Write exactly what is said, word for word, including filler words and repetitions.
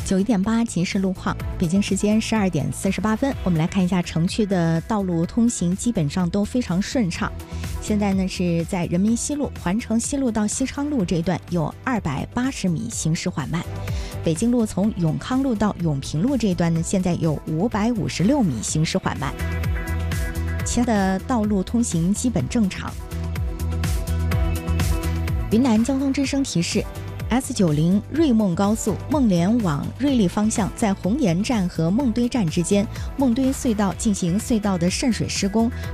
九一点八即时路况，北京时间十二点四十八分，我们来看一下城区的道路通行基本上都非常顺畅。现在呢是在人民西路环城西路到西昌路这一段有二百八十米行驶缓慢，北京路从永康路到永平路这一段呢现在有五百五十六米行驶缓慢，其他的道路通行基本正常。云南交通之声提示，S 九十 瑞梦高速孟连往瑞丽方向，在红岩站和孟堆站之间，孟堆隧道进行隧道的渗水施工，